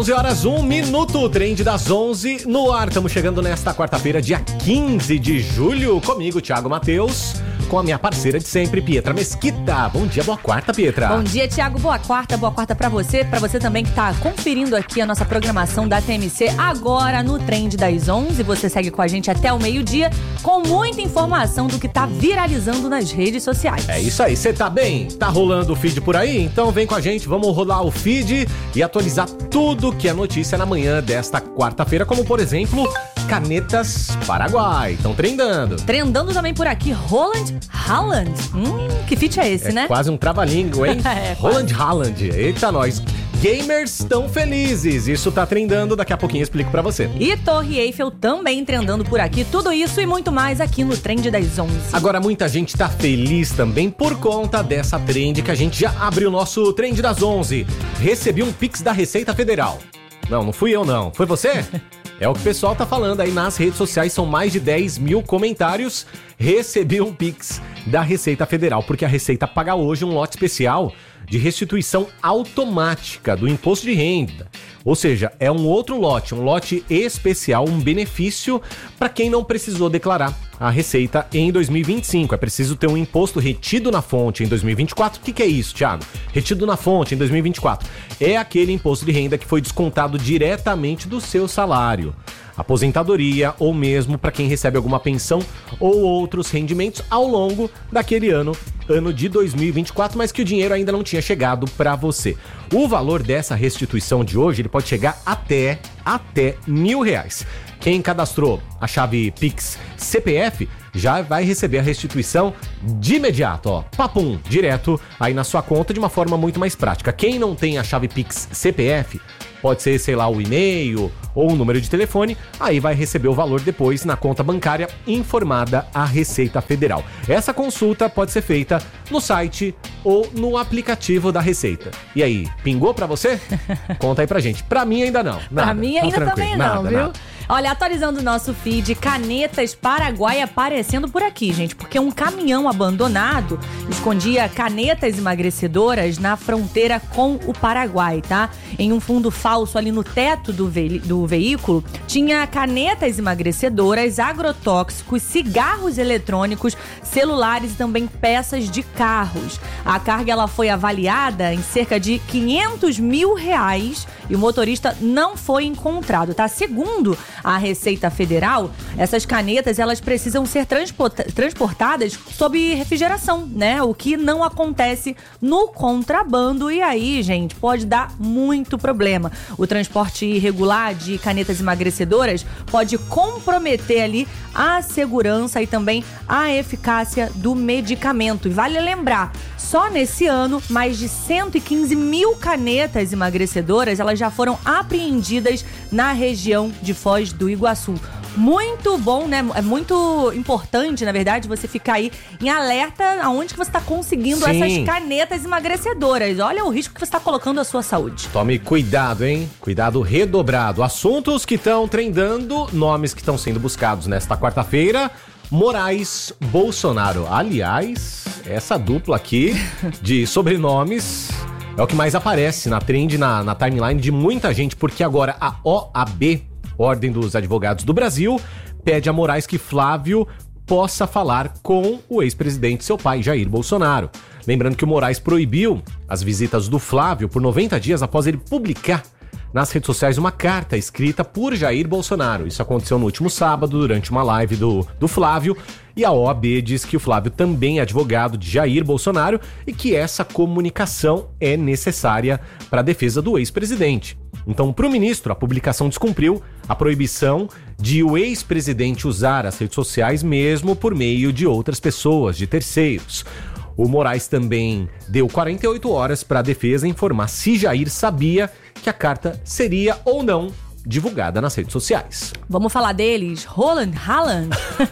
11 horas, 1 minuto, Trend das 11 no ar. Estamos chegando nesta quarta-feira, dia 15 de julho, comigo, Thiago Matheus, com a minha parceira de sempre, Pietra Mesquita. Bom dia, boa quarta, Pietra. Bom dia, Thiago, boa quarta pra você também que tá conferindo aqui a nossa programação da TMC agora no Trend das 11. Você segue com a gente até o meio-dia com muita informação do que tá viralizando nas redes sociais. É isso aí, você tá bem? Tá rolando o feed por aí? Então vem com a gente, vamos rolar o feed e atualizar tudo que é notícia na manhã desta quarta-feira, como por exemplo, canetas Paraguai. Estão trendando. Trendando também por aqui, Roland Haaland. Que feat é esse, né? Quase um trava-língua, hein? Roland Haaland. Eita, nós. Gamers estão felizes. Isso tá trendando, daqui a pouquinho eu explico pra você. E Torre Eiffel também trendando por aqui. Tudo isso e muito mais aqui no Trend das 11. Agora, muita gente tá feliz também por conta dessa trend que a gente já abriu o nosso Trend das 11. Recebi um Pix da Receita Federal. Não fui eu não. Foi você? É o que o pessoal tá falando aí nas redes sociais, são mais de 10 mil comentários. Recebi um Pix da Receita Federal, porque a Receita paga hoje um lote especial de restituição automática do imposto de renda. Ou seja, é um outro lote, um lote especial, um benefício para quem não precisou declarar a receita em 2025. É preciso ter um imposto retido na fonte em 2024. O que é isso, Thiago? Retido na fonte em 2024 é aquele imposto de renda que foi descontado diretamente do seu salário, aposentadoria ou mesmo para quem recebe alguma pensão ou outros rendimentos ao longo daquele ano de 2024, mas que o dinheiro ainda não tinha chegado para você. O valor dessa restituição de hoje, ele pode chegar até R$1.000. Quem cadastrou a chave Pix CPF já vai receber a restituição de imediato, ó, papum, direto aí na sua conta de uma forma muito mais prática. Quem não tem a chave Pix CPF, pode ser, sei lá, o e-mail ou o número de telefone, aí vai receber o valor depois na conta bancária informada à Receita Federal. Essa consulta pode ser feita no site ou no aplicativo da Receita. E aí, pingou pra você? Conta aí pra gente. Pra mim ainda não. Nada. Pra mim ainda também não, viu? Nada. Olha, atualizando o nosso feed, canetas Paraguai aparecendo por aqui, gente, porque um caminhão abandonado escondia canetas emagrecedoras na fronteira com o Paraguai, tá? Em um fundo falso ali no teto do veículo, tinha canetas emagrecedoras, agrotóxicos, cigarros eletrônicos, celulares e também peças de carros. A carga ela foi avaliada em cerca de R$500 mil e o motorista não foi encontrado, tá? Segundo a Receita Federal, essas canetas elas precisam ser transportadas sob refrigeração, né? O que não acontece no contrabando e aí, gente, pode dar muito problema. O transporte irregular de canetas emagrecedoras pode comprometer ali a segurança e também a eficácia do medicamento. E vale lembrar, só nesse ano, mais de 115 mil canetas emagrecedoras elas já foram apreendidas na região de Foz do Iguaçu. Muito bom, né? É muito importante, na verdade, você ficar aí em alerta aonde que você está conseguindo essas canetas emagrecedoras. Olha o risco que você está colocando à sua saúde. Tome cuidado, hein? Cuidado redobrado. Assuntos que estão trendando, nomes que estão sendo buscados nesta quarta-feira. Moraes Bolsonaro. Aliás, essa dupla aqui de sobrenomes é o que mais aparece na trend, na timeline de muita gente, porque agora a OAB, Ordem dos Advogados do Brasil, pede a Moraes que Flávio possa falar com o ex-presidente, seu pai, Jair Bolsonaro. Lembrando que o Moraes proibiu as visitas do Flávio por 90 dias após ele publicar nas redes sociais uma carta escrita por Jair Bolsonaro. Isso aconteceu no último sábado, durante uma live do Flávio, e a OAB diz que o Flávio também é advogado de Jair Bolsonaro e que essa comunicação é necessária para a defesa do ex-presidente. Então, para o ministro, a publicação descumpriu a proibição de o ex-presidente usar as redes sociais mesmo por meio de outras pessoas, de terceiros. O Moraes também deu 48 horas para a defesa informar se Jair sabia que a carta seria ou não divulgada nas redes sociais. Vamos falar deles? Roland Haaland?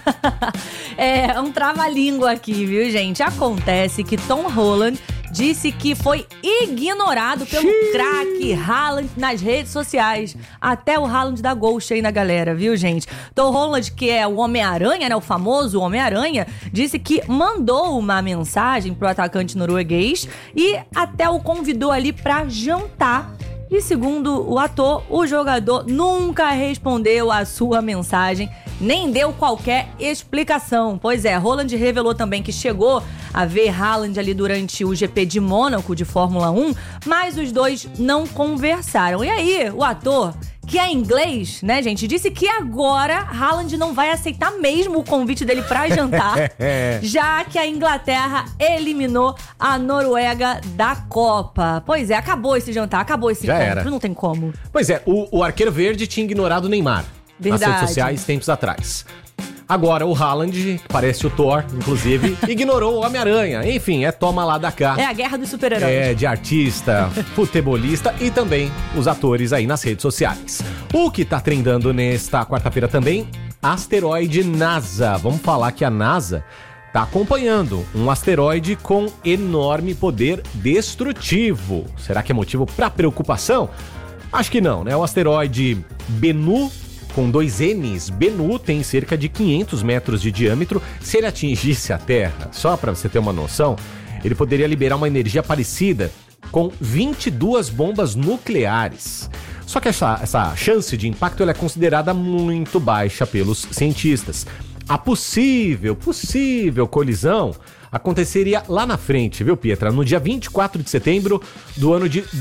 É um trava-língua aqui, viu, gente? Acontece que Tom Holland disse que foi ignorado pelo craque Haaland nas redes sociais. Até o Haaland dá gol cheio na galera, viu, gente? Tom Holland, que é o Homem-Aranha, né? O famoso Homem-Aranha, disse que mandou uma mensagem pro atacante norueguês e até o convidou ali pra jantar. E segundo o ator, o jogador nunca respondeu a sua mensagem, nem deu qualquer explicação. Pois é, Haaland revelou também que chegou a ver Haaland ali durante o GP de Mônaco de Fórmula 1, mas os dois não conversaram. E aí, o ator, que é inglês, né, gente, disse que agora Haaland não vai aceitar mesmo o convite dele pra jantar, já que a Inglaterra eliminou a Noruega da Copa. Pois é, acabou esse jantar, acabou esse encontro, não tem como. Pois é, o arqueiro verde tinha ignorado o Neymar. Verdade. Nas redes sociais tempos atrás. Agora o Haaland, que parece o Thor, inclusive, ignorou o Homem-Aranha. Enfim, toma lá da cá. É a guerra dos super-heróis. De artista, futebolista e também os atores aí nas redes sociais. O que tá trendando nesta quarta-feira também, asteroide NASA. Vamos falar que a NASA tá acompanhando um asteroide com enorme poder destrutivo. Será que é motivo para preocupação? Acho que não, né? O asteroide Bennu, com 2 N's, Bennu tem cerca de 500 metros de diâmetro. Se ele atingisse a Terra, só para você ter uma noção, ele poderia liberar uma energia parecida com 22 bombas nucleares. Só que essa chance de impacto ela é considerada muito baixa pelos cientistas. A possível colisão aconteceria lá na frente, viu, Pietra? No dia 24 de setembro do ano de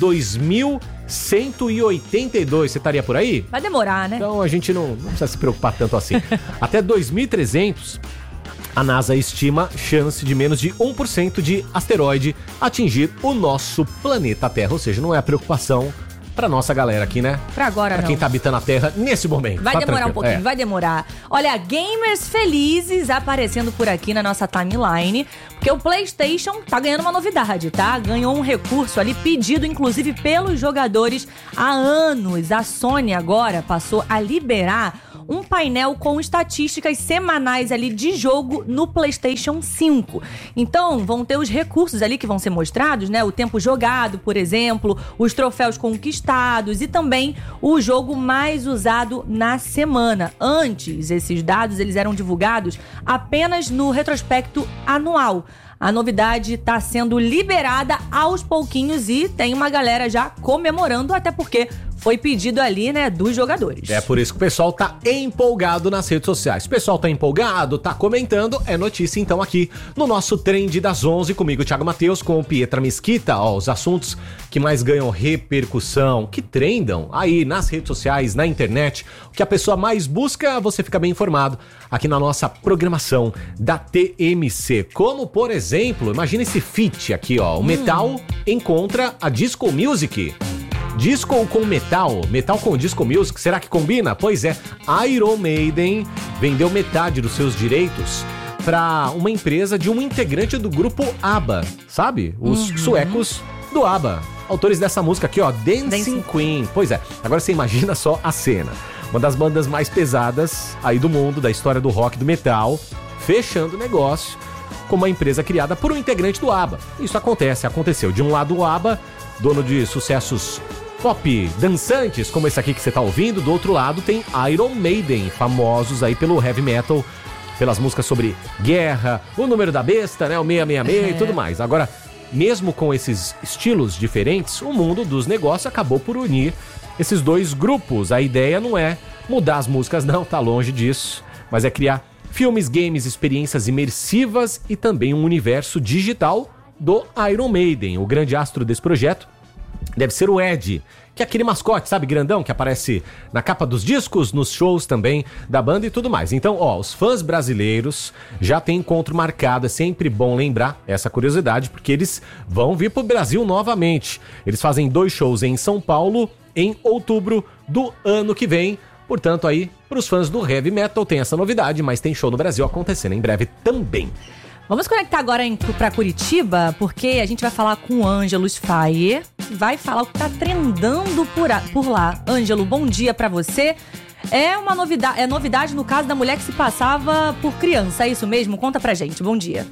2182. Você estaria por aí? Vai demorar, né? Então a gente não precisa se preocupar tanto assim. Até 2300, a NASA estima chance de menos de 1% de asteroide atingir o nosso planeta Terra. Ou seja, não é a preocupação pra nossa galera aqui, né? Pra agora pra não. quem tá habitando a Terra nesse momento. Vai demorar um pouquinho, vai demorar. Olha, gamers felizes aparecendo por aqui na nossa timeline, porque o PlayStation tá ganhando uma novidade, tá? Ganhou um recurso ali pedido, inclusive, pelos jogadores há anos. A Sony agora passou a liberar um painel com estatísticas semanais ali de jogo no PlayStation 5. Então, vão ter os recursos ali que vão ser mostrados, né? O tempo jogado, por exemplo, os troféus conquistados e também o jogo mais usado na semana. Antes, esses dados eles eram divulgados apenas no retrospecto anual. A novidade está sendo liberada aos pouquinhos e tem uma galera já comemorando, até porque foi pedido ali, né, dos jogadores. É por isso que o pessoal tá empolgado nas redes sociais. O pessoal tá empolgado, tá comentando, é notícia então aqui no nosso Trend das 11, comigo, Thiago Matheus, com o Pietra Mesquita. Ó, os assuntos que mais ganham repercussão, que trendam aí nas redes sociais, na internet, o que a pessoa mais busca, você fica bem informado aqui na nossa programação da TMC. Como, por exemplo, imagina esse feat aqui, ó, o Metal encontra a Disco Music. Disco com metal, metal com disco music, será que combina? Pois é, Iron Maiden vendeu metade dos seus direitos para uma empresa de um integrante do grupo ABBA, sabe? Os suecos do ABBA, autores dessa música aqui, ó, Dancing Queen. Pois é, agora você imagina só a cena. Uma das bandas mais pesadas aí do mundo, da história do rock e do metal, fechando o negócio com uma empresa criada por um integrante do ABBA. Isso aconteceu. De um lado o ABBA, dono de sucessos pop dançantes, como esse aqui que você tá ouvindo. Do outro lado tem Iron Maiden, famosos aí pelo heavy metal, pelas músicas sobre guerra, o número da besta, né, o 666 e tudo mais. Agora, mesmo com esses estilos diferentes, o mundo dos negócios acabou por unir esses dois grupos. A ideia não é mudar as músicas, não, tá longe disso, mas é criar filmes, games, experiências imersivas e também um universo digital do Iron Maiden. O grande astro desse projeto deve ser o Ed, que é aquele mascote, sabe, grandão, que aparece na capa dos discos, nos shows também da banda e tudo mais. Então, ó, os fãs brasileiros já têm encontro marcado. É sempre bom lembrar essa curiosidade, porque eles vão vir pro Brasil novamente. Eles fazem 2 shows em São Paulo em outubro do ano que vem. Portanto, aí, pros fãs do heavy metal tem essa novidade, mas tem show no Brasil acontecendo em breve também. Vamos conectar agora para Curitiba, porque a gente vai falar com o Ângelo Sfayer, vai falar o que tá trendando por lá. Ângelo, bom dia para você. É uma novidade no caso da mulher que se passava por criança, é isso mesmo? Conta pra gente, bom dia.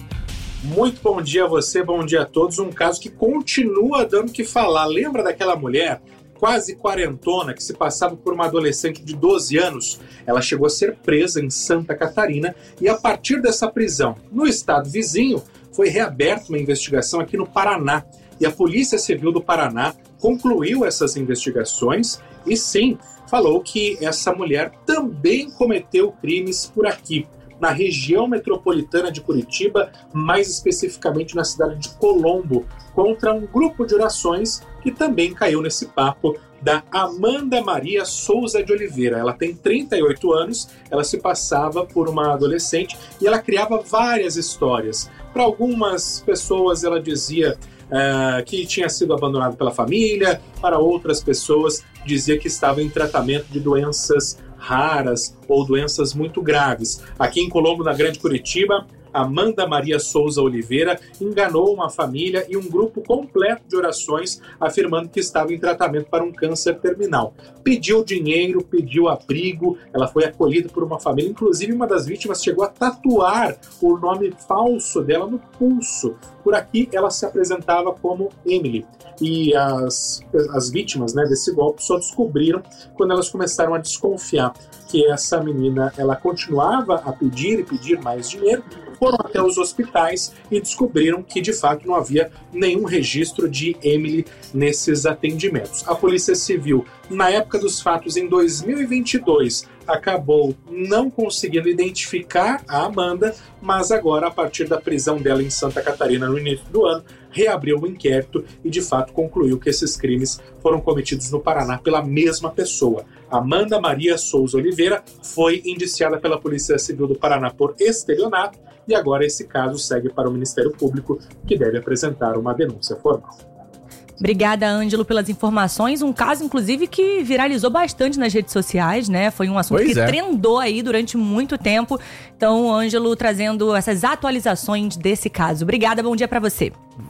Muito bom dia a você, bom dia a todos. Um caso que continua dando o que falar. Lembra daquela mulher quase quarentona que se passava por uma adolescente de 12 anos? Ela chegou a ser presa em Santa Catarina e a partir dessa prisão no estado vizinho foi reaberta uma investigação aqui no Paraná. E a Polícia Civil do Paraná concluiu essas investigações e sim, falou que essa mulher também cometeu crimes por aqui, na região metropolitana de Curitiba, mais especificamente na cidade de Colombo, contra um grupo de orações que também caiu nesse papo da Amanda Maria Souza de Oliveira. Ela tem 38 anos, ela se passava por uma adolescente e ela criava várias histórias. Para algumas pessoas ela dizia que tinha sido abandonada pela família, para outras pessoas dizia que estava em tratamento de doenças raras ou doenças muito graves. Aqui em Colombo, na Grande Curitiba, Amanda Maria Souza Oliveira enganou uma família e um grupo completo de orações afirmando que estava em tratamento para um câncer terminal. Pediu dinheiro, pediu abrigo, ela foi acolhida por uma família, inclusive uma das vítimas chegou a tatuar o nome falso dela no pulso. Por aqui ela se apresentava como Emily. E as vítimas, né, desse golpe só descobriram quando elas começaram a desconfiar que essa menina ela continuava a pedir e pedir mais dinheiro. Foram até os hospitais e descobriram que de fato não havia nenhum registro de Emily nesses atendimentos. A Polícia Civil, na época dos fatos, em 2022, acabou não conseguindo identificar a Amanda, mas agora, a partir da prisão dela em Santa Catarina no início do ano, reabriu o inquérito e de fato concluiu que esses crimes foram cometidos no Paraná pela mesma pessoa. Amanda Maria Souza Oliveira foi indiciada pela Polícia Civil do Paraná por estelionato e agora esse caso segue para o Ministério Público, que deve apresentar uma denúncia formal. Obrigada, Ângelo, pelas informações. Um caso, inclusive, que viralizou bastante nas redes sociais, né? Foi um assunto trendou aí durante muito tempo. Então, Ângelo trazendo essas atualizações desse caso. Obrigada, bom dia pra você.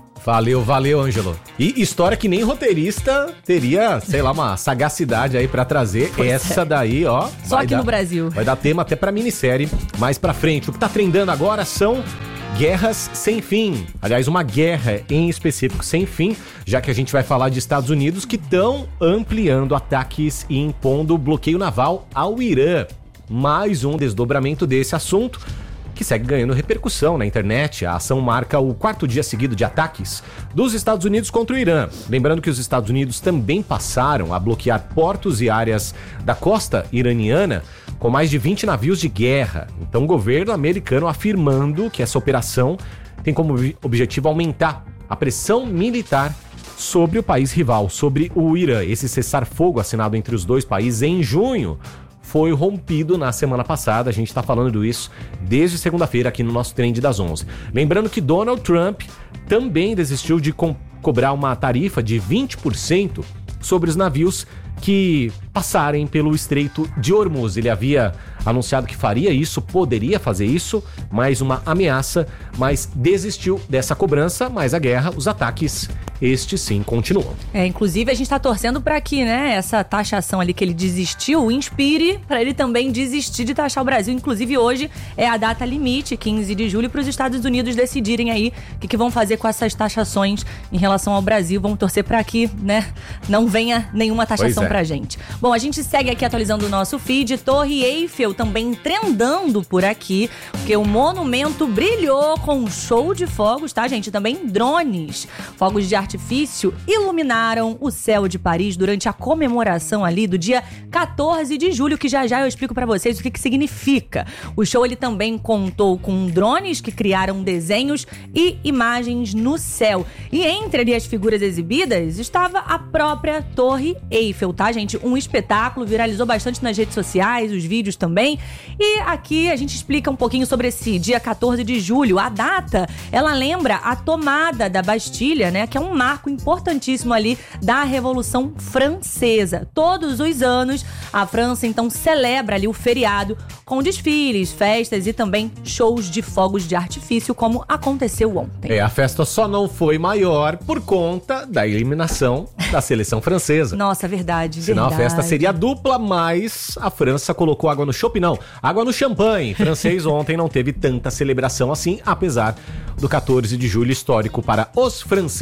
Valeu, Ângelo. E história que nem roteirista teria, sei lá, uma sagacidade aí pra trazer. Daí, ó. Só aqui no Brasil. Vai dar tema até pra minissérie mais pra frente. O que tá trendando agora são guerras sem fim. Aliás, uma guerra em específico sem fim, já que a gente vai falar de Estados Unidos que estão ampliando ataques e impondo bloqueio naval ao Irã. Mais um desdobramento desse assunto que segue ganhando repercussão na internet. A ação marca o 4º dia seguido de ataques dos Estados Unidos contra o Irã. Lembrando que os Estados Unidos também passaram a bloquear portos e áreas da costa iraniana com mais de 20 navios de guerra. Então o governo americano afirmando que essa operação tem como objetivo aumentar a pressão militar sobre o país rival, sobre o Irã. Esse cessar-fogo assinado entre os dois países em junho foi rompido na semana passada. A gente está falando isso desde segunda-feira aqui no nosso Trend das 11. Lembrando que Donald Trump também desistiu de cobrar uma tarifa de 20% sobre os navios que passarem pelo Estreito de Hormuz. Ele havia anunciado que faria isso, poderia fazer isso, mais uma ameaça, mas desistiu dessa cobrança, mas a guerra, os ataques, estes sim continuam. Inclusive a gente tá torcendo para que, né, essa taxação ali que ele desistiu, inspire para ele também desistir de taxar o Brasil. Inclusive hoje é a data limite, 15 de julho, para os Estados Unidos decidirem aí o que vão fazer com essas taxações em relação ao Brasil. Vamos torcer para que, né, não venha nenhuma taxação pra gente. Bom, a gente segue aqui atualizando o nosso feed. Torre Eiffel também trendando por aqui, porque o monumento brilhou com um show de fogos, tá, gente? Também drones. Fogos de artifício iluminaram o céu de Paris durante a comemoração ali do dia 14 de julho, que já eu explico pra vocês o que significa. O show, ele também contou com drones que criaram desenhos e imagens no céu. E entre ali as figuras exibidas estava a própria Torre Eiffel, tá, gente? Um espetáculo, viralizou bastante nas redes sociais, os vídeos também. E aqui a gente explica um pouquinho sobre esse dia 14 de julho. A data, ela lembra a tomada da Bastilha, né? Que é um marco importantíssimo ali da Revolução Francesa. Todos os anos, a França, então, celebra ali o feriado com desfiles, festas e também shows de fogos de artifício, como aconteceu ontem. A festa só não foi maior por conta da eliminação da seleção francesa. Nossa, verdade. Senão a festa seria dupla, mas a França colocou água no chopp, não. Água no champanhe. Francês ontem não teve tanta celebração assim, apesar do 14 de julho histórico para os franceses.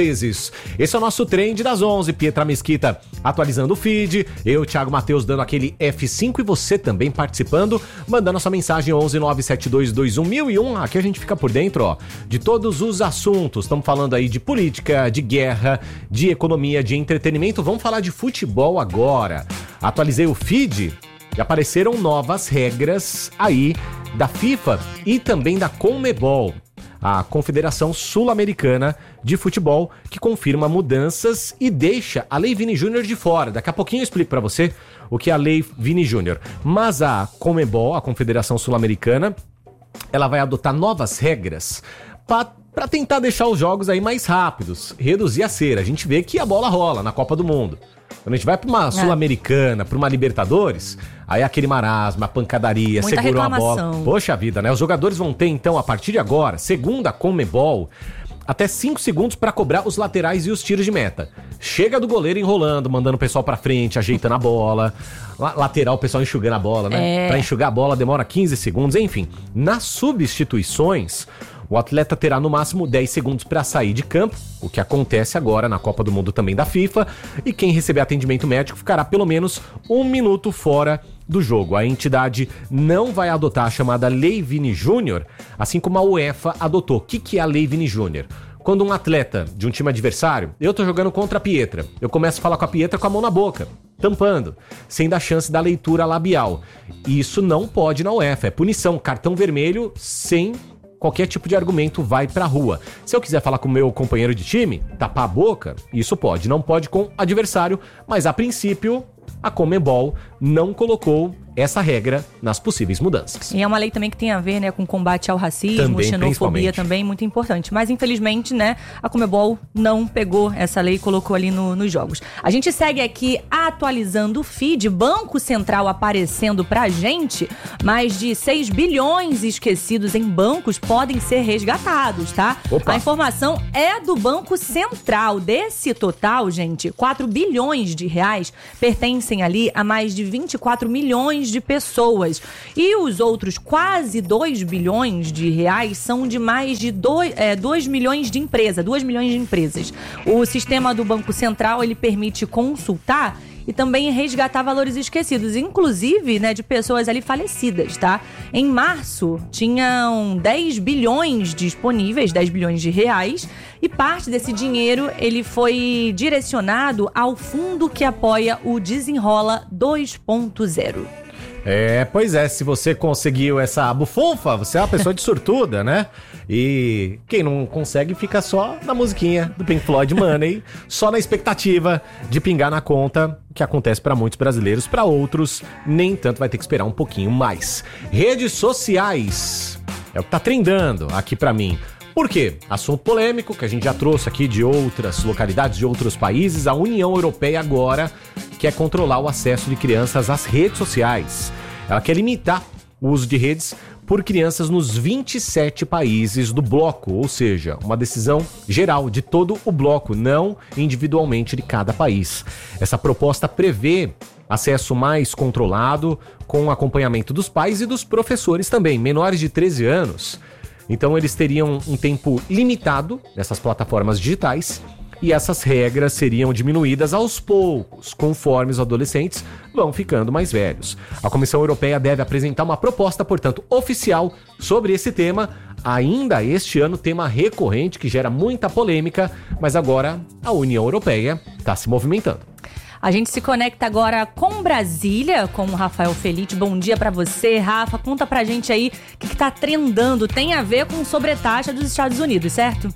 minutos. Esse é o nosso Trend das 11. Pietra Mesquita atualizando o feed, eu, Thiago Matheus, dando aquele F5 e você também participando, mandando a sua mensagem 11 97221 1001. Aqui a gente fica por dentro, ó, de todos os assuntos. Estamos falando aí de política, de guerra, de economia, de entretenimento. Vamos falar de futebol agora. Atualizei o feed e apareceram novas regras aí da FIFA e também da CONMEBOL, a Confederação Sul-Americana de Futebol, que confirma mudanças e deixa a Lei Vini Júnior de fora. Daqui a pouquinho eu explico para você o que é a Lei Vini Júnior. Mas a CONMEBOL, a Confederação Sul-Americana, ela vai adotar novas regras para tentar deixar os jogos aí mais rápidos, reduzir a cera. A gente vê que a bola rola na Copa do Mundo. Quando a gente vai pra uma Sul-Americana, pra uma Libertadores, aí é aquele marasmo, a pancadaria, muita segurou reclamação. a bola. Poxa vida, né? Os jogadores vão ter, então, a partir de agora, segundo a CONMEBOL, até 5 segundos pra cobrar os laterais e os tiros de meta. Chega do goleiro enrolando, mandando o pessoal pra frente, ajeitando a bola. Lateral, o pessoal enxugando a bola, né? Pra enxugar a bola demora 15 segundos, enfim. Nas substituições, o atleta terá no máximo 10 segundos para sair de campo, o que acontece agora na Copa do Mundo também da FIFA, e quem receber atendimento médico ficará pelo menos 1 minuto fora do jogo. A entidade não vai adotar a chamada Lei Vini Júnior, assim como a UEFA adotou. O que é a Lei Vini Júnior? Quando um atleta de um time adversário, eu tô jogando contra a Pietra, eu começo a falar com a Pietra com a mão na boca, tampando, sem dar chance da leitura labial. E isso não pode na UEFA, é punição, cartão vermelho sem qualquer tipo de argumento, vai pra rua. Se eu quiser falar com o meu companheiro de time, tapar a boca, isso pode. Não pode com adversário, mas a princípio a CONMEBOL não colocou essa regra nas possíveis mudanças. E é uma lei também que tem a ver, né, com combate ao racismo, também, xenofobia também, muito importante. Mas, infelizmente, né, a CONMEBOL não pegou essa lei e colocou ali nos jogos. A gente segue aqui atualizando o feed, Banco Central aparecendo pra gente, mais de 6 bilhões esquecidos em bancos podem ser resgatados, tá? Opa. A informação é do Banco Central. Desse total, gente, 4 bilhões de reais pertencem ali a mais de 24 milhões de pessoas. E os outros quase 2 bilhões de reais são de mais de 2 milhões de empresas, 2 milhões de empresas. O sistema do Banco Central, ele permite consultar e também resgatar valores esquecidos, inclusive, né, de pessoas ali falecidas, tá? Em março, tinham 10 bilhões disponíveis, 10 bilhões de reais, e parte desse dinheiro, ele foi direcionado ao fundo que apoia o Desenrola 2.0. Pois é, se você conseguiu essa bufunfa, você é uma pessoa de sortuda, né? E quem não consegue fica só na musiquinha do Pink Floyd Money, só na expectativa de pingar na conta, que acontece para muitos brasileiros, para outros nem tanto, vai ter que esperar um pouquinho mais. Redes sociais, é o que tá trendando aqui para mim. Por quê? Assunto polêmico que a gente já trouxe aqui de outras localidades, de outros países. A União Europeia agora quer controlar o acesso de crianças às redes sociais. Ela quer limitar o uso de redes por crianças nos 27 países do bloco, ou seja, uma decisão geral de todo o bloco, não individualmente de cada país. Essa proposta prevê acesso mais controlado, com acompanhamento dos pais e dos professores também, menores de 13 anos. Então eles teriam um tempo limitado nessas plataformas digitais e essas regras seriam diminuídas aos poucos, conforme os adolescentes vão ficando mais velhos. A Comissão Europeia deve apresentar uma proposta, portanto, oficial sobre esse tema, ainda este ano, tema recorrente que gera muita polêmica, mas agora a União Europeia está se movimentando. A gente se conecta agora com Brasília, com o Rafael Felite. Bom dia pra você, Rafa. Conta pra gente aí o que tá trendando. Tem a ver com sobretaxa dos Estados Unidos, certo?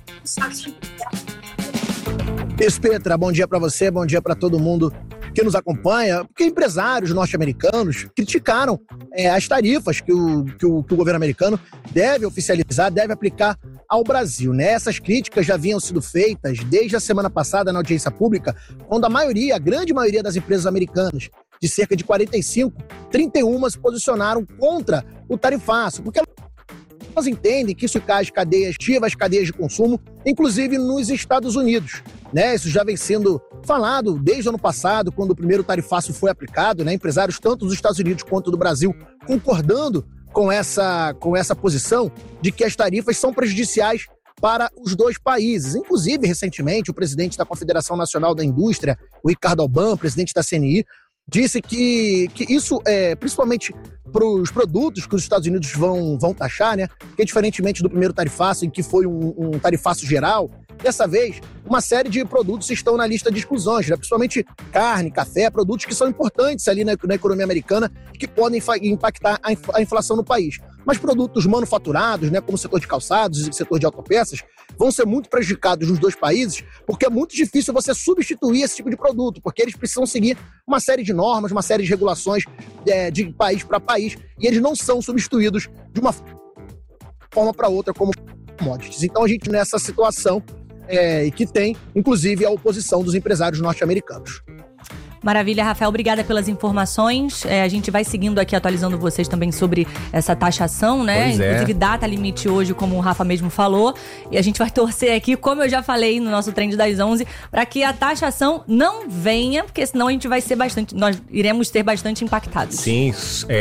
Isso, Petra. Bom dia pra você, bom dia pra todo mundo que nos acompanha. Porque empresários norte-americanos criticaram as tarifas que o governo americano deve oficializar, deve aplicar ao Brasil, né? Essas críticas já haviam sido feitas desde a semana passada na audiência pública, quando a grande maioria das empresas americanas, de cerca de 45, 31 se posicionaram contra o tarifaço, porque elas entendem que isso cai as cadeias de consumo, inclusive nos Estados Unidos, né? Isso já vem sendo falado desde o ano passado, quando o primeiro tarifaço foi aplicado, né? Empresários tanto dos Estados Unidos quanto do Brasil concordando com essa posição de que as tarifas são prejudiciais para os dois países. Inclusive, recentemente, o presidente da Confederação Nacional da Indústria, o Ricardo Alban, presidente da CNI, disse que isso, principalmente para os produtos que os Estados Unidos vão taxar, né? Porque diferentemente do primeiro tarifaço, em que foi um tarifaço geral, dessa vez, uma série de produtos estão na lista de exclusões, né? Principalmente carne, café, produtos que são importantes ali na economia americana, que podem impactar a inflação no país. Mas produtos manufaturados, né, como o setor de calçados e o setor de autopeças, vão ser muito prejudicados nos dois países, porque é muito difícil você substituir esse tipo de produto, porque eles precisam seguir uma série de normas, uma série de regulações de país para país, e eles não são substituídos de uma forma para outra como commodities. Então a gente nessa situação que tem, inclusive, a oposição dos empresários norte-americanos. Maravilha, Rafael, obrigada pelas informações. A gente vai seguindo aqui, atualizando vocês também sobre essa taxação, né? Pois inclusive data limite hoje, como o Rafa mesmo falou. E a gente vai torcer aqui, como eu já falei no nosso Trend das 11, para que a taxação não venha, porque senão a gente vai ser nós iremos ser bastante impactados. Sim,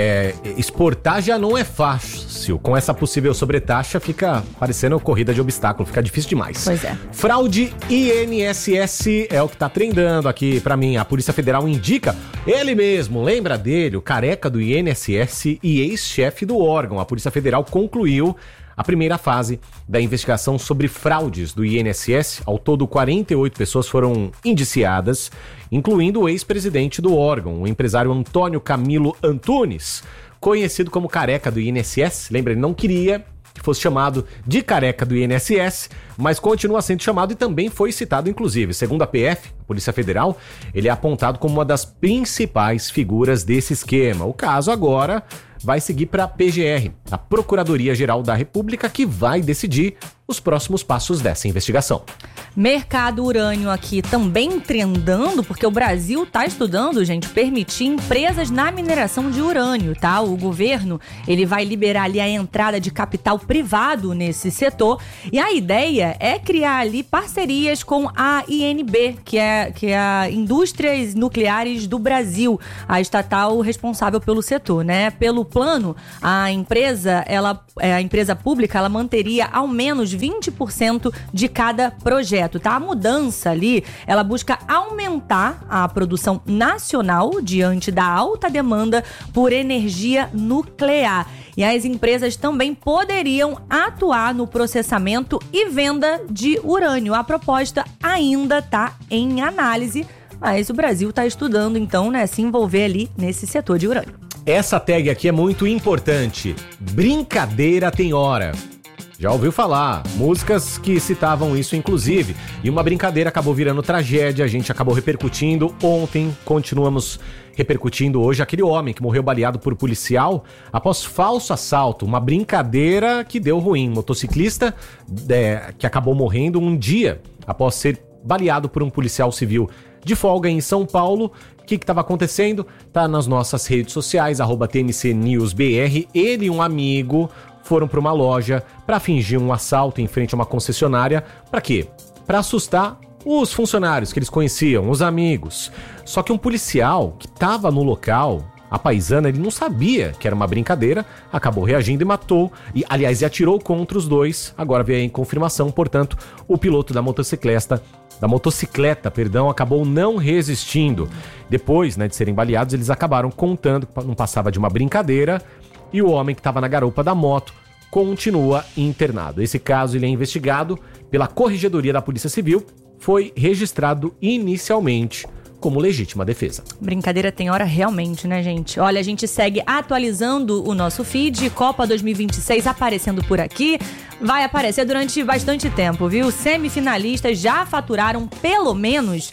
exportar já não é fácil. Com essa possível sobretaxa, fica parecendo corrida de obstáculo, fica difícil demais. Pois é. Fraude INSS é o que tá trendando aqui pra mim. A Polícia Federal indica ele mesmo, lembra dele, o careca do INSS e ex-chefe do órgão. A Polícia Federal concluiu a primeira fase da investigação sobre fraudes do INSS. Ao todo, 48 pessoas foram indiciadas, incluindo o ex-presidente do órgão, o empresário Antônio Camilo Antunes, conhecido como careca do INSS. Lembra, ele não queria que fosse chamado de careca do INSS, mas continua sendo chamado e também foi citado, inclusive. Segundo a PF, a Polícia Federal, ele é apontado como uma das principais figuras desse esquema. O caso agora vai seguir para a PGR, a Procuradoria-Geral da República, que vai decidir os próximos passos dessa investigação. Mercado urânio aqui também trendando, porque o Brasil está estudando, gente, permitir empresas na mineração de urânio, tá? O governo, ele vai liberar ali a entrada de capital privado nesse setor, e a ideia é criar ali parcerias com a INB, que é a Indústrias Nucleares do Brasil, a estatal responsável pelo setor, né? Pelo plano, a empresa pública, ela manteria ao menos 20% de cada projeto, tá? A mudança ali, ela busca aumentar a produção nacional diante da alta demanda por energia nuclear. E as empresas também poderiam atuar no processamento e venda de urânio. A proposta ainda está em análise, mas o Brasil está estudando, então, né, se envolver ali nesse setor de urânio. Essa tag aqui é muito importante. Brincadeira tem hora. Já ouviu falar, músicas que citavam isso inclusive, e uma brincadeira acabou virando tragédia, a gente acabou repercutindo ontem, continuamos repercutindo hoje, aquele homem que morreu baleado por policial após falso assalto, uma brincadeira que deu ruim, motociclista que acabou morrendo um dia após ser baleado por um policial civil de folga em São Paulo. O que estava acontecendo? Tá nas nossas redes sociais, @TNCNewsBR, ele e um amigo foram para uma loja para fingir um assalto em frente a uma concessionária. Para quê? Para assustar os funcionários que eles conheciam, os amigos. Só que um policial que estava no local, a paisana, ele não sabia que era uma brincadeira, acabou reagindo e matou, e atirou contra os dois. Agora veio em confirmação, portanto, o piloto da motocicleta, acabou não resistindo. Depois, de serem baleados, eles acabaram contando que não passava de uma brincadeira, e o homem que estava na garupa da moto continua internado. Esse caso ele é investigado pela Corregedoria da Polícia Civil, foi registrado inicialmente como legítima defesa. Brincadeira tem hora realmente, né, gente? Olha, a gente segue atualizando o nosso feed, Copa 2026 aparecendo por aqui, vai aparecer durante bastante tempo, viu? Semifinalistas já faturaram pelo menos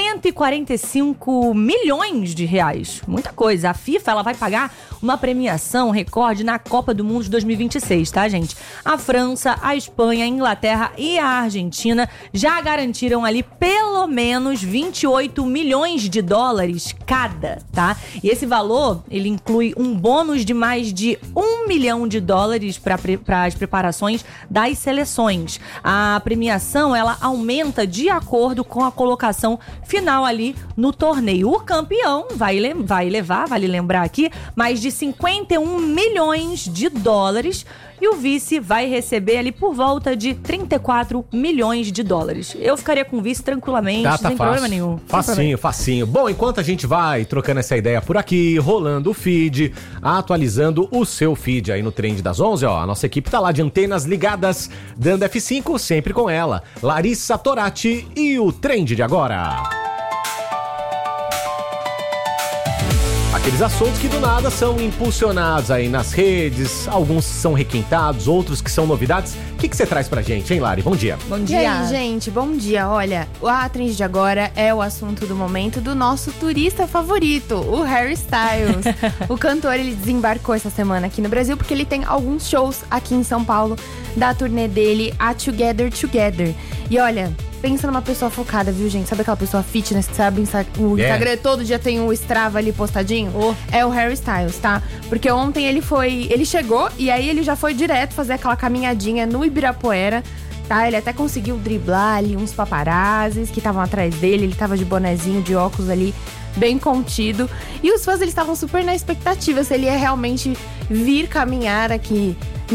145 milhões de reais. Muita coisa. A FIFA, ela vai pagar uma premiação recorde na Copa do Mundo de 2026, tá, gente? A França, a Espanha, a Inglaterra e a Argentina já garantiram ali pelo menos 28 milhões milhões de dólares cada, tá? E esse valor, ele inclui um bônus de mais de $1 milhão para as preparações das seleções. A premiação, ela aumenta de acordo com a colocação final ali no torneio. O campeão vai levar, vale lembrar aqui, mais de $51 milhões. E o vice vai receber ali por volta de $34 milhões. Eu ficaria com o vice tranquilamente, sem problema nenhum. Facinho. Bom, enquanto a gente vai trocando essa ideia por aqui, rolando o feed, atualizando o seu feed aí no Trend das 11, ó, a nossa equipe tá lá de antenas ligadas, dando F5, sempre com ela, Larissa Torati e o Trend de agora. Aqueles assuntos que do nada são impulsionados aí nas redes, alguns são requentados, outros que são novidades. O que você traz pra gente, hein, Lari? Bom dia. Bom dia. E aí, gente, bom dia. Olha, a Trend de agora é o assunto do momento do nosso turista favorito, o Harry Styles. O cantor, ele desembarcou essa semana aqui no Brasil porque ele tem alguns shows aqui em São Paulo da turnê dele, a Together. E olha, pensa numa pessoa focada, viu, gente? Sabe aquela pessoa fitness que sabe o Instagram todo dia tem o Strava ali postadinho? É o Harry Styles, tá? Porque ontem ele chegou e aí ele já foi direto fazer aquela caminhadinha no Ibirapuera, tá? Ele até conseguiu driblar ali uns paparazzis que estavam atrás dele. Ele tava de bonezinho, de óculos ali, bem contido. E os fãs, eles estavam super na expectativa se ele ia realmente vir caminhar aqui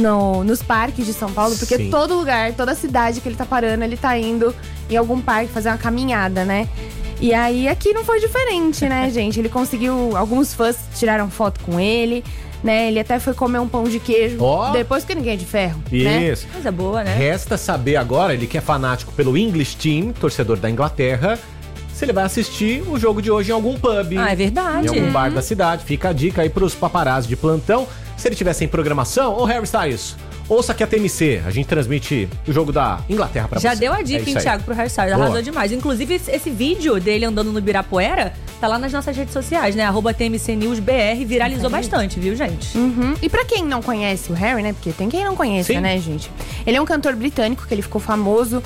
nos parques de São Paulo, porque Sim. todo lugar, toda cidade que ele tá parando, ele tá indo em algum parque fazer uma caminhada, né? E aí aqui não foi diferente, né, gente? Ele conseguiu, alguns fãs tiraram foto com ele, né? Ele até foi comer um pão de queijo depois que ninguém é de ferro, né? Isso. Coisa boa, né? Resta saber agora, ele que é fanático pelo English Team, torcedor da Inglaterra, se ele vai assistir o jogo de hoje em algum pub. Ah, é verdade. Em algum bar da cidade. Fica a dica aí pros paparazzi de plantão. Se ele tivesse em programação, ô Harry Styles, ouça aqui a TMC. A gente transmite o jogo da Inglaterra pra você. Já deu a dica, hein, Thiago, pro Harry Styles. Arrasou demais. Inclusive, esse vídeo dele andando no Ibirapuera tá lá nas nossas redes sociais, né? @TMCNewsBR. Viralizou bastante, viu, gente? Uhum. E pra quem não conhece o Harry, né? Porque tem quem não conheça, né, gente? Ele é um cantor britânico que ele ficou famoso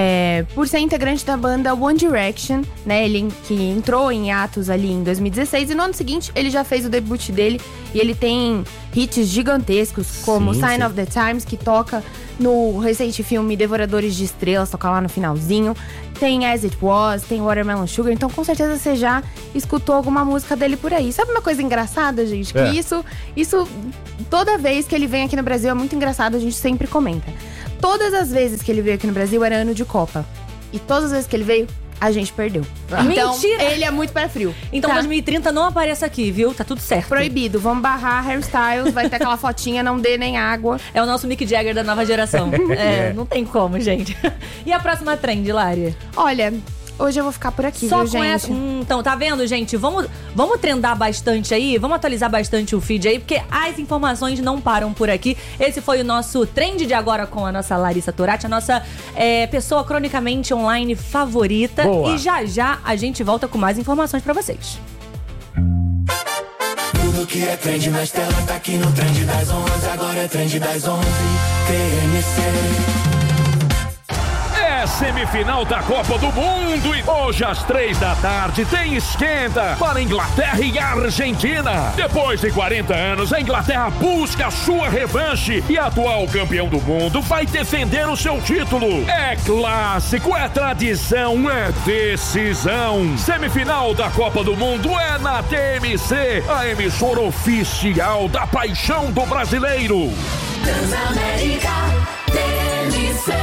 por ser integrante da banda One Direction, né? Ele que entrou em atos ali em 2016 e no ano seguinte ele já fez o debut dele e ele tem hits gigantescos como Sign of the Times, que toca no recente filme Devoradores de Estrelas, toca lá no finalzinho. Tem As It Was, tem Watermelon Sugar, então com certeza você já escutou alguma música dele por aí. Sabe uma coisa engraçada, gente? Que isso toda vez que ele vem aqui no Brasil é muito engraçado, a gente sempre comenta. Todas as vezes que ele veio aqui no Brasil era ano de Copa. E todas as vezes que ele veio, a gente perdeu. Então, mentira! Ele é muito pé frio. Então, 2030 não apareça aqui, viu? Tá tudo certo. Proibido. Vamos barrar Harry Styles, vai ter aquela fotinha, não dê nem água. É o nosso Mick Jagger da nova geração. Não tem como, gente. E a próxima trend, Lari? Olha, hoje eu vou ficar por aqui, só viu, com gente? essa. Então, tá vendo, gente? Vamos trendar bastante aí, vamos atualizar bastante o feed aí, porque as informações não param por aqui. Esse foi o nosso Trend de agora com a nossa Larissa Torati, a nossa pessoa cronicamente online favorita. Boa. E já a gente volta com mais informações pra vocês. Tudo que é trend na tela tá aqui no Trend das 11. Agora é Trend das 11, TMC. Semifinal da Copa do Mundo e hoje às 15h tem esquenta para Inglaterra e Argentina. Depois de 40 anos, a Inglaterra busca a sua revanche e atual campeão do mundo vai defender o seu título. É clássico, é tradição, é decisão. Semifinal da Copa do Mundo é na TMC, a emissora oficial da paixão do brasileiro. Transamérica, TMC.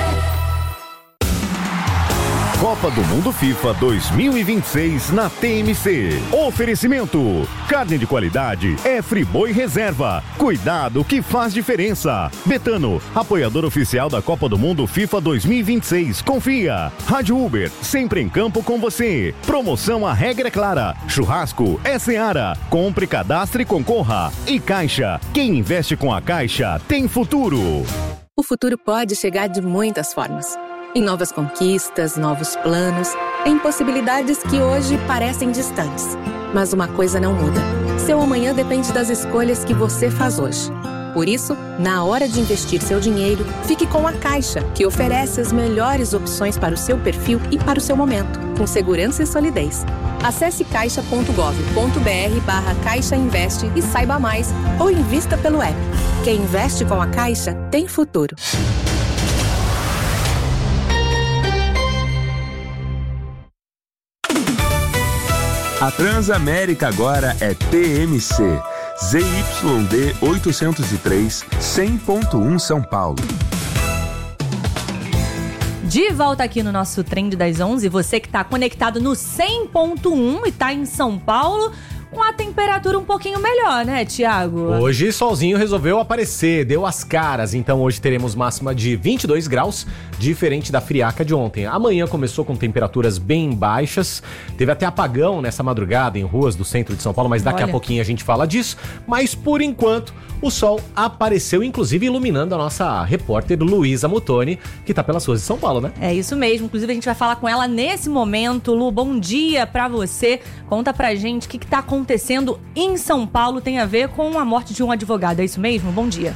Copa do Mundo FIFA 2026 na TMC. Oferecimento: carne de qualidade é Friboi Reserva. Cuidado que faz diferença. Betano, apoiador oficial da Copa do Mundo FIFA 2026. Confia. Rádio Uber, sempre em campo com você. Promoção A Regra é Clara. Churrasco é Seara. Compre, cadastre e concorra. E Caixa, quem investe com a Caixa tem futuro. O futuro pode chegar de muitas formas. Em novas conquistas, novos planos, em possibilidades que hoje parecem distantes. Mas uma coisa não muda. Seu amanhã depende das escolhas que você faz hoje. Por isso, na hora de investir seu dinheiro, fique com a Caixa, que oferece as melhores opções para o seu perfil e para o seu momento, com segurança e solidez. Acesse caixa.gov.br/Caixa Investe e saiba mais, ou invista pelo app. Quem investe com a Caixa tem futuro. A Transamérica agora é TMC. ZYD 803, 100.1 São Paulo. De volta aqui no nosso Trend das 11, você que está conectado no 100.1 e está em São Paulo, com a temperatura um pouquinho melhor, né, Thiago? Hoje, solzinho resolveu aparecer, deu as caras. Então, hoje teremos máxima de 22 graus, diferente da friaca de ontem. Amanhã começou com temperaturas bem baixas. Teve até apagão nessa madrugada em ruas do centro de São Paulo, mas daqui a pouquinho a gente fala disso. Mas, por enquanto, o sol apareceu, inclusive iluminando a nossa repórter Luísa Mutoni, que tá pelas ruas de São Paulo, né? É isso mesmo. Inclusive, a gente vai falar com ela nesse momento. Lu, bom dia pra você. Conta pra gente o que tá acontecendo em São Paulo, tem a ver com a morte de um advogado, é isso mesmo? Bom dia.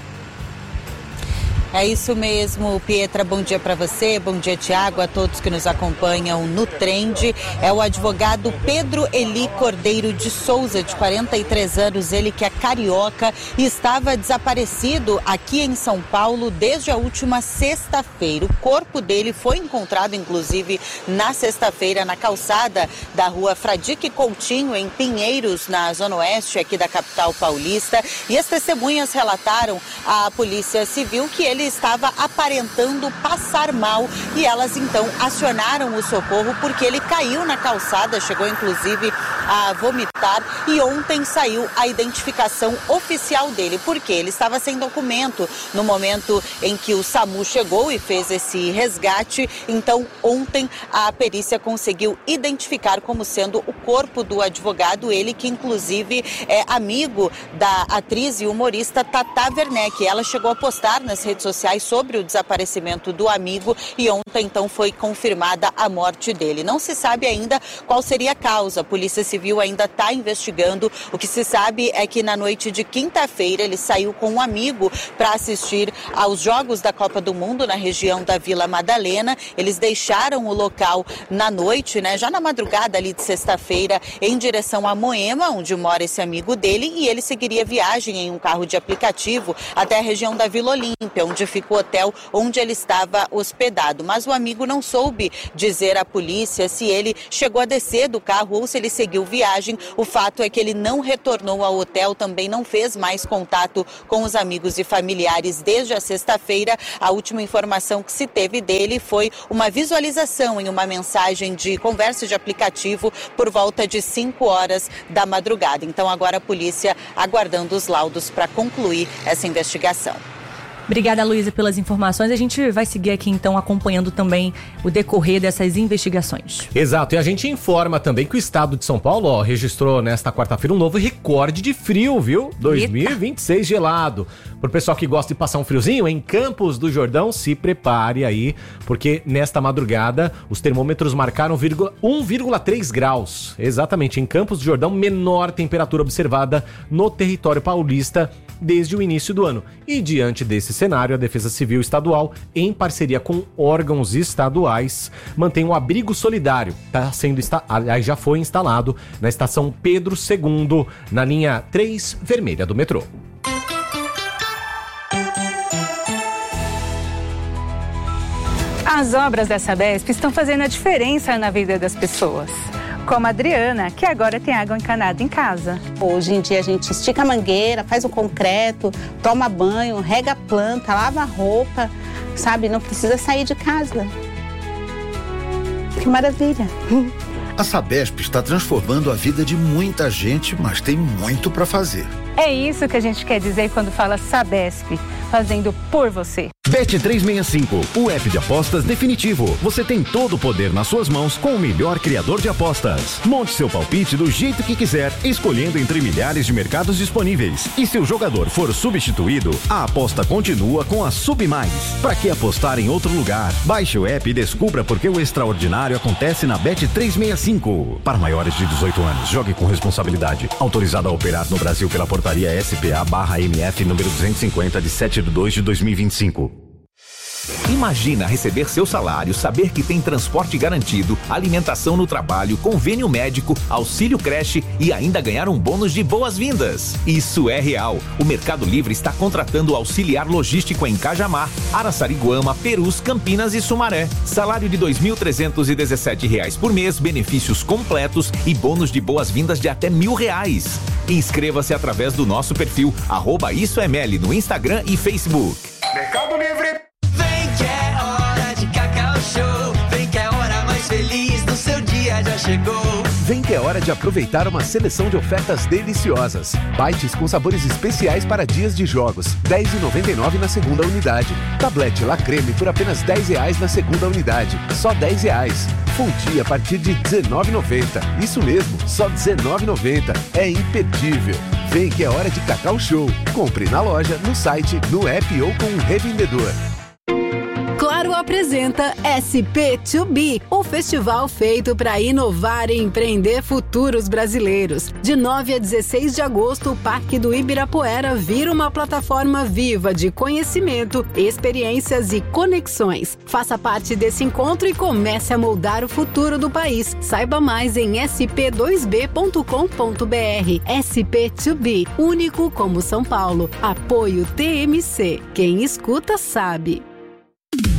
É isso mesmo, Pietra, bom dia para você, bom dia, Thiago, a todos que nos acompanham no Trend. É o advogado Pedro Eli Cordeiro de Souza, de 43 anos, ele que é carioca e estava desaparecido aqui em São Paulo desde a última sexta-feira. O corpo dele foi encontrado, inclusive, na sexta-feira, na calçada da rua Fradique Coutinho, em Pinheiros, na Zona Oeste, aqui da capital paulista. E as testemunhas relataram à Polícia Civil que ele estava aparentando passar mal e elas então acionaram o socorro porque ele caiu na calçada, chegou inclusive a vomitar e ontem saiu a identificação oficial dele, porque ele estava sem documento no momento em que o SAMU chegou e fez esse resgate. Então ontem a perícia conseguiu identificar como sendo o corpo do advogado, ele que inclusive é amigo da atriz e humorista Tata Werneck. Ela chegou a postar nas redes sociais sobre o desaparecimento do amigo e ontem então foi confirmada a morte dele. Não se sabe ainda qual seria a causa, a Polícia Civil ainda está investigando. O que se sabe é que na noite de quinta-feira ele saiu com um amigo para assistir aos Jogos da Copa do Mundo na região da Vila Madalena. Eles deixaram o local na noite, né, já na madrugada ali de sexta-feira, em direção a Moema, onde mora esse amigo dele, e ele seguiria viagem em um carro de aplicativo até a região da Vila Olímpia, onde fica o hotel onde ele estava hospedado. Mas o amigo não soube dizer à polícia se ele chegou a descer do carro ou se ele seguiu viagem. O fato é que ele não retornou ao hotel, também não fez mais contato com os amigos e familiares desde a sexta-feira. A última informação que se teve dele foi uma visualização em uma mensagem de conversa de aplicativo por volta de 5 horas da madrugada. Então agora a polícia aguardando os laudos para concluir essa investigação. Obrigada, Luísa, pelas informações. A gente vai seguir aqui, então, acompanhando também o decorrer dessas investigações. Exato. E a gente informa também que o estado de São Paulo, registrou nesta quarta-feira um novo recorde de frio, viu? 2026 gelado. Pro pessoal que gosta de passar um friozinho, em Campos do Jordão, se prepare aí, porque nesta madrugada os termômetros marcaram 1,3 graus. Exatamente, em Campos do Jordão, menor temperatura observada no território paulista desde o início do ano. E diante desse cenário, a Defesa Civil Estadual, em parceria com órgãos estaduais, mantém um abrigo solidário. Já foi instalado na estação Pedro II, na linha 3 vermelha do metrô. As obras da Sabesp estão fazendo a diferença na vida das pessoas. Como a Adriana, que agora tem água encanada em casa. Hoje em dia a gente estica a mangueira, faz o concreto, toma banho, rega a planta, lava a roupa, sabe? Não precisa sair de casa. Que maravilha! A Sabesp está transformando a vida de muita gente, mas tem muito para fazer. É isso que a gente quer dizer quando fala Sabesp, fazendo por você. Bet365, o app de apostas definitivo. Você tem todo o poder nas suas mãos com o melhor criador de apostas. Monte seu palpite do jeito que quiser, escolhendo entre milhares de mercados disponíveis. E se o jogador for substituído, a aposta continua com a Submais. Para que apostar em outro lugar? Baixe o app e descubra por que o extraordinário acontece na Bet365. Para maiores de 18 anos, jogue com responsabilidade. Autorizado a operar no Brasil pela portaria SPA/MF número 250 de 7/2/2025. Imagina receber seu salário, saber que tem transporte garantido, alimentação no trabalho, convênio médico, auxílio creche e ainda ganhar um bônus de boas-vindas. Isso é real. O Mercado Livre está contratando auxiliar logístico em Cajamar, Araçariguama, Perus, Campinas e Sumaré. Salário de R$ 2.317 por mês, benefícios completos e bônus de boas-vindas de até R$1.000. Inscreva-se através do nosso perfil @IsoEML no Instagram e Facebook. Mercado Livre. Vem que é hora de Cacau Show. Vem que é a hora mais feliz do seu dia já chegou. Vem que é hora de aproveitar uma seleção de ofertas deliciosas. Bites com sabores especiais para dias de jogos. R$ 10,99 na segunda unidade. Tablete La Creme por apenas R$ 10 na segunda unidade. Só R$ 10. Fonte a partir de R$ 19,90. Isso mesmo, só R$ 19,90. É imperdível. Vem que é hora de Cacau Show. Compre na loja, no site, no app ou com um revendedor. Claro apresenta SP2B, o festival feito para inovar e empreender futuros brasileiros. De 9 a 16 de agosto, o Parque do Ibirapuera vira uma plataforma viva de conhecimento, experiências e conexões. Faça parte desse encontro e comece a moldar o futuro do país. Saiba mais em sp2b.com.br. SP2B, único como São Paulo. Apoio TMC. Quem escuta sabe.